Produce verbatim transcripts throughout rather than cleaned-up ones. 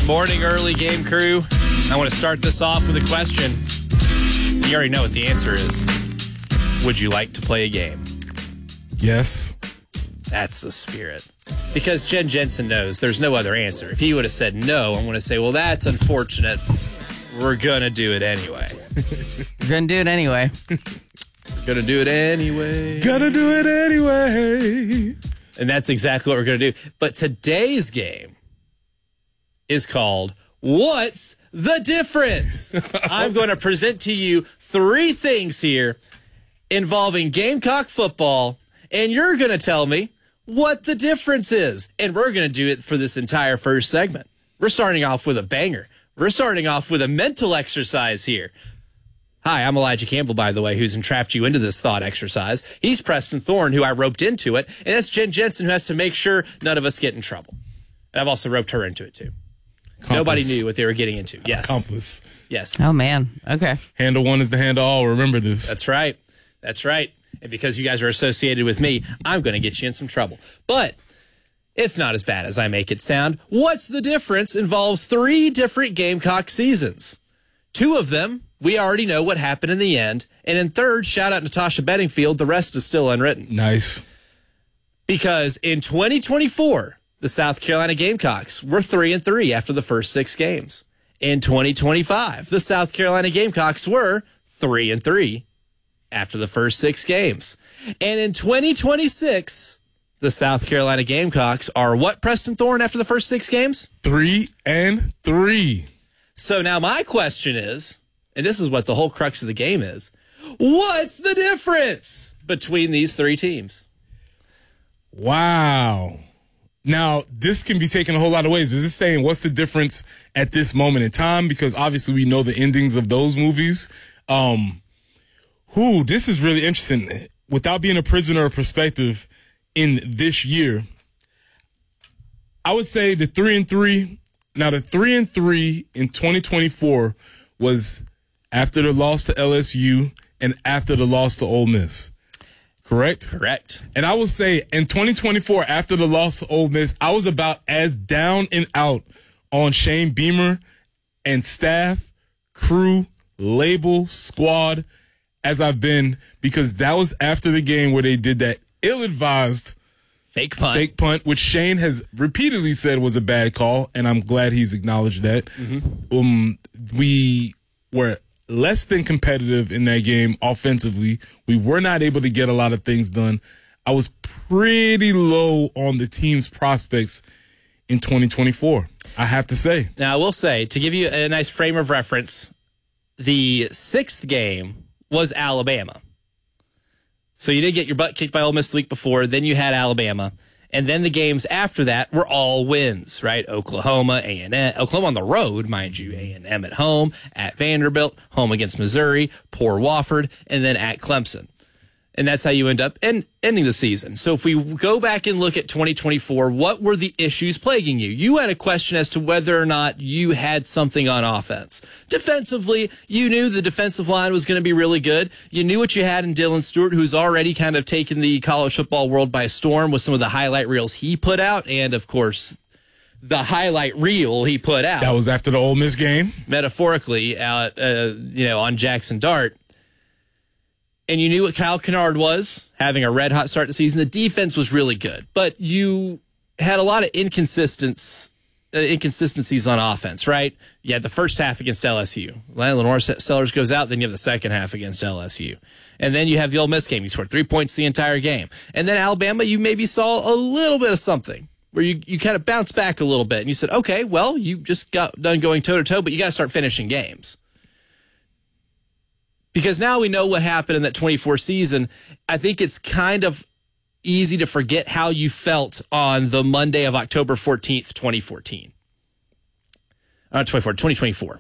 Good morning, early game crew. I want to start this off with a question. You already know what the answer is. Would you like to play a game? Yes. That's the spirit. Because Jen Jensen knows there's no other answer. If he would have said no, I'm going to say, well, that's unfortunate. We're going to do it anyway. We're going to do it anyway. We're going to do it anyway. Gotta do it anyway. And that's exactly what we're going to do. But today's game is called What's the Difference? I'm going to present to you three things here involving Gamecock football, and you're going to tell me what the difference is. And we're going to do it for this entire first segment. We're starting off with a banger. We're starting off with a mental exercise here. Hi, I'm Elijah Campbell, by the way, who's entrapped you into this thought exercise. He's Preston Thorne, who I roped into it, and that's Jen Jensen, who has to make sure none of us get in trouble. And I've also roped her into it, too. Accomplice. Nobody knew what they were getting into. Yes. Accomplice. Yes. Oh, man. Okay. Handle one is the handle all. Remember this. That's right. That's right. And because you guys are associated with me, I'm going to get you in some trouble. But it's not as bad as I make it sound. What's the Difference involves three different Gamecock seasons. Two of them, we already know what happened in the end. And in third, shout out Natasha Bedingfield, the rest is still unwritten. Nice. Because in twenty twenty-four, the South Carolina Gamecocks were three and three after the first six games. In twenty twenty-five, the South Carolina Gamecocks were three and three after the first six games. And in twenty twenty-six, the South Carolina Gamecocks are what, Preston Thorne, after the first six games? Three and three. So now my question is, and this is what the whole crux of the game is, what's the difference between these three teams? Wow. Now, this can be taken a whole lot of ways. Is this saying what's the difference at this moment in time? Because obviously we know the endings of those movies. Um, whew, this is really interesting. Without being a prisoner of perspective in this year, I would say the three and three. Now, the three and three in twenty twenty-four was after the loss to L S U and after the loss to Ole Miss. Correct? Correct. And I will say in twenty twenty-four, after the loss to Ole Miss, I was about as down and out on Shane Beamer and staff, crew, label, squad as I've been, because that was after the game where they did that ill-advised Fake punt. Fake punt, which Shane has repeatedly said was a bad call, and I'm glad he's acknowledged that. Mm-hmm. Um, we were less than competitive in that game offensively. We were not able to get a lot of things done. I was pretty low on the team's prospects in twenty twenty-four, I have to say. Now, I will say, to give you a nice frame of reference, the sixth game was Alabama. So you did get your butt kicked by Ole Miss the week before, then you had Alabama, and then the games after that were all wins, right? Oklahoma, A and M, Oklahoma on the road, mind you, A and M at home, at Vanderbilt, home against Missouri, poor Wofford, and then at Clemson. And that's how you end up en- ending the season. So if we go back and look at twenty twenty-four, what were the issues plaguing you? You had a question as to whether or not you had something on offense. Defensively, you knew the defensive line was going to be really good. You knew what you had in Dylan Stewart, who's already kind of taken the college football world by storm with some of the highlight reels he put out. And, of course, the highlight reel he put out. That was after the Ole Miss game. Metaphorically, out, uh, you know, on Jackson Dart. And you knew what Kyle Kennard was, having a red-hot start to the season. The defense was really good, but you had a lot of inconsistence, uh, inconsistencies on offense, right? You had the first half against L S U. Lenore Sellers goes out, then you have the second half against L S U. And then you have the Ole Miss game. You scored three points the entire game. And then Alabama, you maybe saw a little bit of something where you, you kind of bounced back a little bit. And you said, okay, well, you just got done going toe-to-toe, but you got to start finishing games. Because now we know what happened in that twenty-four season. I think it's kind of easy to forget how you felt on the Monday of October fourteenth, twenty fourteen. Uh, twenty-four, twenty twenty-four.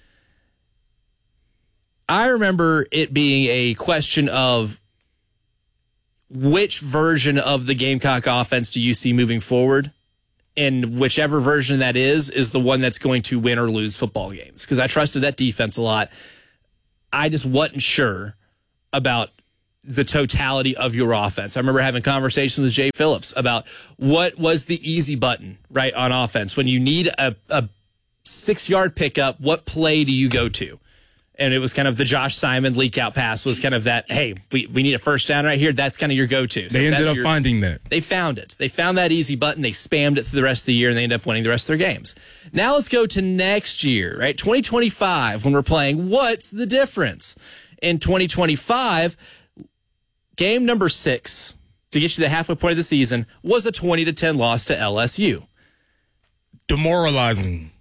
I remember it being a question of which version of the Gamecock offense do you see moving forward? And whichever version that is, is the one that's going to win or lose football games. Because I trusted that defense a lot. I just wasn't sure about the totality of your offense. I remember having conversations with Jay Phillips about what was the easy button, right, on offense. When you need a, a six-yard pickup, what play do you go to? And it was kind of the Josh Simon leak out pass was kind of that, hey, we, we need a first down right here. That's kind of your go-to. So they ended up your, finding that. They found it. They found that easy button. They spammed it through the rest of the year, and they ended up winning the rest of their games. Now let's go to next year, right? twenty twenty-five, when we're playing, what's the difference? In twenty twenty-five, game number six, to get you the halfway point of the season, was a twenty to ten loss to L S U. Demoralizing.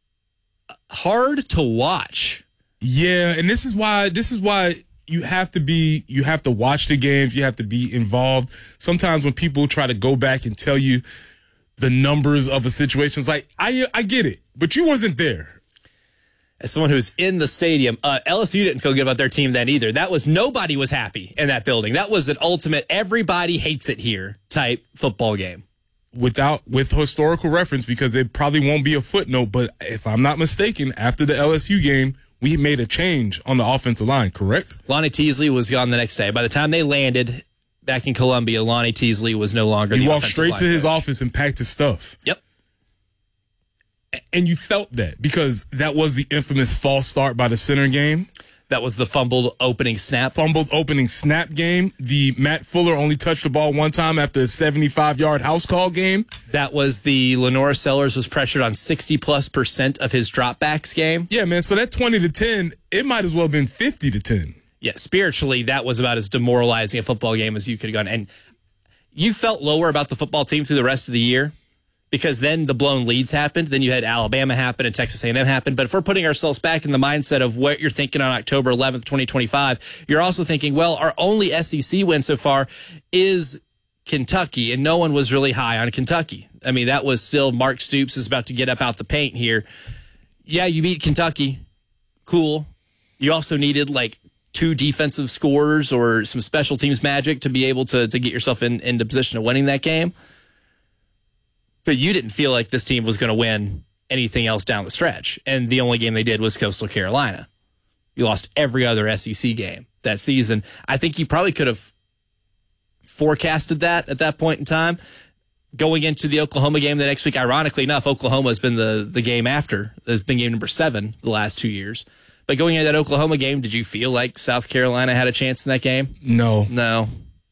Hard to watch. Yeah, and this is why this is why you have to be you have to watch the games, you have to be involved. Sometimes when people try to go back and tell you the numbers of a situation, it's like I I get it, but you wasn't there. As someone who's in the stadium, uh, L S U didn't feel good about their team then either. That was nobody was happy in that building. That was an ultimate everybody hates it here type football game. Without with historical reference, because it probably won't be a footnote, but if I'm not mistaken, after the L S U game, we made a change on the offensive line, correct? Lonnie Teasley was gone the next day. By the time they landed back in Columbia, Lonnie Teasley was no longer he the walked offensive straight line to his coach. office and packed his stuff. Yep. And you felt that because that was the infamous false start by the center game. That was the fumbled opening snap. Fumbled opening snap game. The Matt Fuller only touched the ball one time after a seventy-five-yard house call game. That was the Lenora Sellers was pressured on sixty plus percent of his dropbacks game. Yeah, man. So that twenty to ten, it might as well have been fifty to ten. Yeah, spiritually, that was about as demoralizing a football game as you could have gone. And you felt lower about the football team through the rest of the year because then the blown leads happened. Then you had Alabama happen and Texas A and M happen. But if we're putting ourselves back in the mindset of what you're thinking on October eleventh, twenty twenty-five, you're also thinking, well, our only S E C win so far is Kentucky, and no one was really high on Kentucky. I mean, that was still Mark Stoops is about to get up out the paint here. Yeah, you beat Kentucky. Cool. You also needed like two defensive scores or some special teams magic to be able to, to get yourself in, into position of winning that game. But you didn't feel like this team was going to win anything else down the stretch. And the only game they did was Coastal Carolina. You lost every other S E C game that season. I think you probably could have forecasted that at that point in time. Going into the Oklahoma game the next week, ironically enough, Oklahoma has been the, the game after. It's been game number seven the last two years. But going into that Oklahoma game, did you feel like South Carolina had a chance in that game? No. No.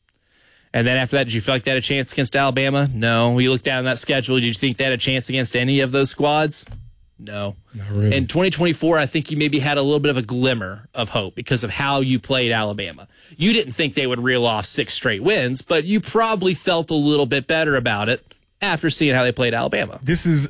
And then after that, did you feel like they had a chance against Alabama? No. You look down that schedule, did you think they had a chance against any of those squads? No. Not really. In twenty twenty-four, I think you maybe had a little bit of a glimmer of hope because of how you played Alabama. You didn't think they would reel off six straight wins, but you probably felt a little bit better about it after seeing how they played Alabama. This is,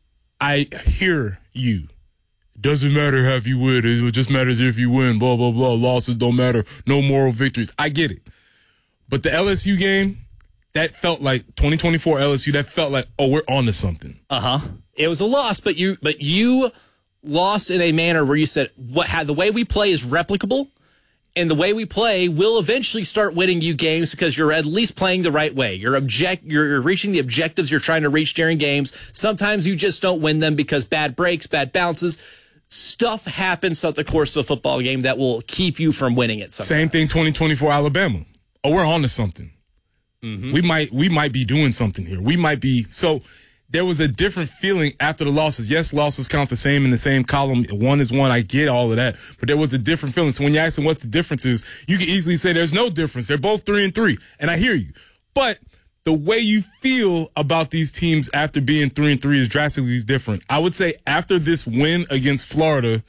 I hear you. Doesn't matter how you win. It just matters if you win. Blah, blah, blah. Losses don't matter. No moral victories. I get it. But the L S U game, that felt like twenty twenty-four L S U, that felt like, oh, we're on to something. Uh-huh. It was a loss, but you but you lost in a manner where you said, what how, the way we play is replicable, and the way we play will eventually start winning you games because you're at least playing the right way. You're object you're, you're reaching the objectives you're trying to reach during games. Sometimes you just don't win them because bad breaks, bad bounces. Stuff happens throughout the course of a football game that will keep you from winning it sometimes. Same thing twenty twenty-four Alabama. Oh, we're on to something. Mm-hmm. We might we might be doing something here. We might be. So there was a different feeling after the losses. Yes, losses count the same in the same column. One is one. I get all of that. But there was a different feeling. So when you ask them what's the difference is, you can easily say there's no difference. They're both three and three. And I hear you. But the way you feel about these teams after being three and three is drastically different. I would say after this win against Florida,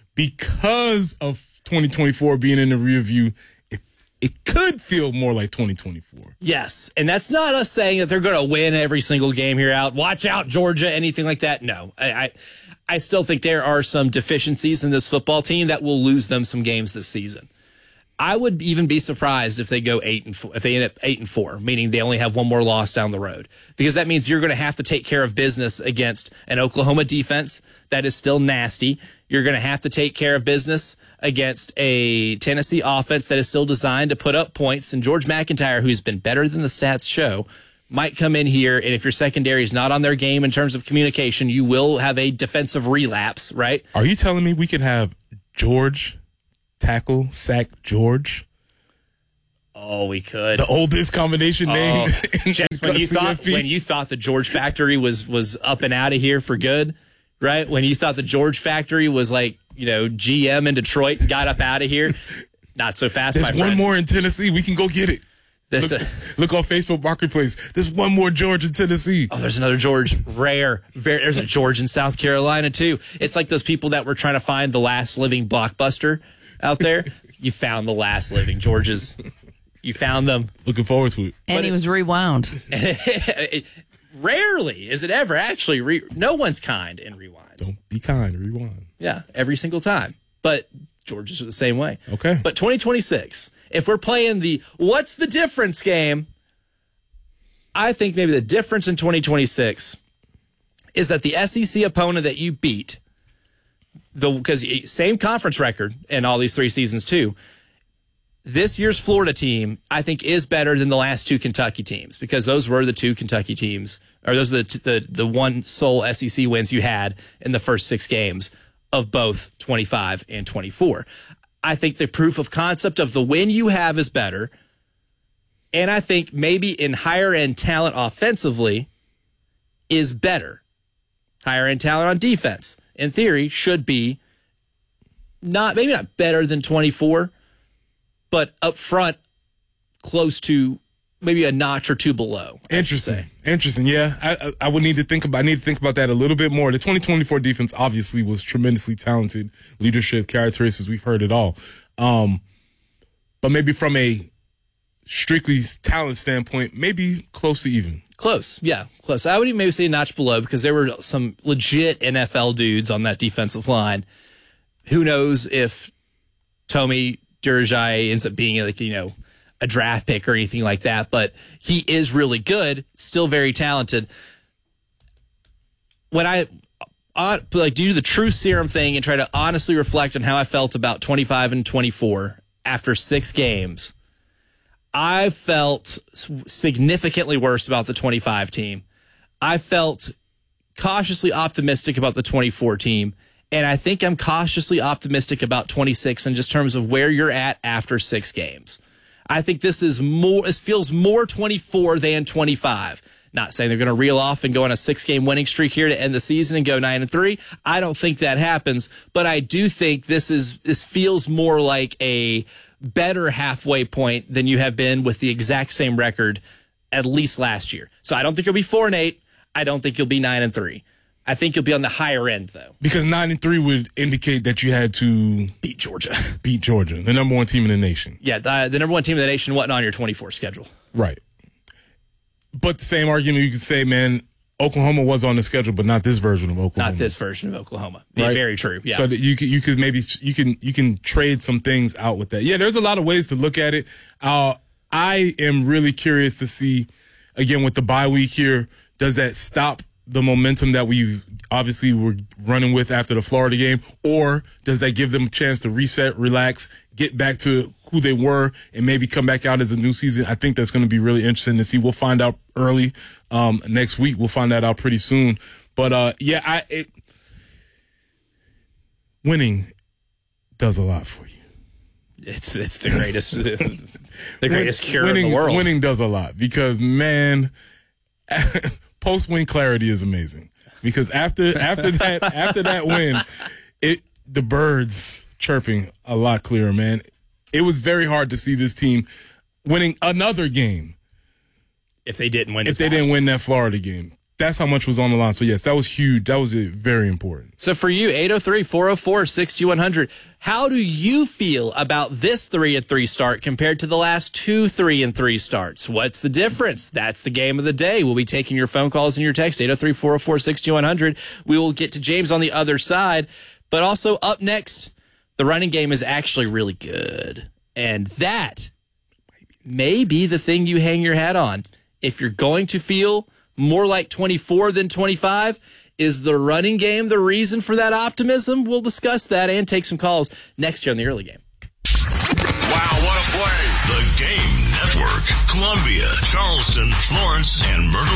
because of twenty twenty-four being in the rear view, it could feel more like twenty twenty-four. Yes, and that's not us saying that they're going to win every single game here out. Watch out, Georgia, anything like that. No, I, I, I still think there are some deficiencies in this football team that will lose them some games this season. I would even be surprised if they go eight and four, if they end up eight and four, meaning they only have one more loss down the road, because that means you're going to have to take care of business against an Oklahoma defense that is still nasty. You're going to have to take care of business against a Tennessee offense that is still designed to put up points. And George McIntyre, who's been better than the stats show, might come in here. And if your secondary is not on their game in terms of communication, you will have a defensive relapse, right? Are you telling me we could have George tackle sack George? Oh, we could. The oldest combination oh, name. Just when you thought when you thought the George factory was was up and out of here for good, right? When you thought the George factory was like, you know, G M in Detroit and got up out of here. Not so fast, There's my friend. one more in Tennessee. We can go get it. This, look, uh, look on Facebook Marketplace. There's one more George in Tennessee. oh, there's another George. Rare. Very, there's a George in South Carolina, too. It's like those people that were trying to find the last living Blockbuster out there. You found the last living Georges. You found them. Looking forward to it. And But he it- was rewound. Rarely is it ever actually. Re- no one's kind in rewinds. Don't be kind. Rewind. Yeah, every single time. But Georges are the same way. Okay. But twenty twenty-six, if we're playing the what's the difference game, I think maybe the difference in twenty twenty-six is that the S E C opponent that you beat, the because same conference record in all these three seasons too, this year's Florida team, I think, is better than the last two Kentucky teams because those were the two Kentucky teams, or those are the the, the one sole S E C wins you had in the first six games of both twenty-five and twenty-four. I think the proof of concept of the win you have is better, and I think maybe in higher end talent offensively is better. Higher end talent on defense, in theory, should be not maybe not better than twenty-four. But up front, close to maybe a notch or two below. Interesting. Interesting. Yeah, I, I I would need to think about. I need to think about that a little bit more. The twenty twenty-four defense obviously was tremendously talented. Leadership, characteristics, we've heard it all. Um, but maybe from a strictly talent standpoint, maybe close to even. Close, yeah, close. I would even maybe say a notch below because there were some legit N F L dudes on that defensive line. Who knows if Tommy Durjai ends up being like, you know, a draft pick or anything like that, but he is really good, still very talented. When I uh, like do the true serum thing and try to honestly reflect on how I felt about twenty-five and twenty-four after six games, I felt significantly worse about the twenty-five team. I felt cautiously optimistic about the twenty-four team. And I think I'm cautiously optimistic about twenty-six in just terms of where you're at after six games. I think this is more, this feels more twenty-four than twenty-five. Not saying they're going to reel off and go on a six-game winning streak here to end the season and go nine and three. I don't think that happens, but I do think this is this feels more like a better halfway point than you have been with the exact same record at least last year. So I don't think you'll be four and eight. I don't think you'll be nine and three. I think you'll be on the higher end, though. Because nine and three would indicate that you had to Beat Georgia. beat Georgia, the number one team in the nation. Yeah, the, the number one team in the nation wasn't on your twenty-four schedule. Right. But the same argument you could say, man, Oklahoma was on the schedule, but not this version of Oklahoma. Not this version of Oklahoma. Yeah, Right? very true. Yeah. So that you could you could maybe you can you can trade some things out with that. Yeah, there's a lot of ways to look at it. Uh, I am really curious to see, again, with the bye week here, does that stop the momentum that we obviously were running with after the Florida game, or does that give them a chance to reset, relax, get back to who they were, and maybe come back out as a new season? I think that's going to be really interesting to see. We'll find out early um, next week. We'll find that out pretty soon. But uh, yeah, I it, winning does a lot for you. It's it's the greatest the greatest cure winning, in the world. Winning does a lot because, man, post-win clarity is amazing. Because after after that after that win, it the birds chirping a lot clearer, man. It was very hard to see this team winning another game If they didn't win, if this they past didn't one. win that Florida game. That's how much was on the line. So yes, that was huge. That was uh, very important. So for you, eight oh three, four oh four, six two one hundred, how do you feel about this three and three start compared to the last two three and three starts? What's the difference? That's the game of the day. We'll be taking your phone calls and your text, eight oh three, four oh four, six two one hundred. We will get to James on the other side. But also up next, the running game is actually really good. And that may be the thing you hang your hat on. If you're going to feel more like twenty-four than twenty-five, is the running game the reason for that optimism? We'll discuss that and take some calls next year on the early game. Wow, what a play. The Game Network. Columbia, Charleston, Florence, and Myrtle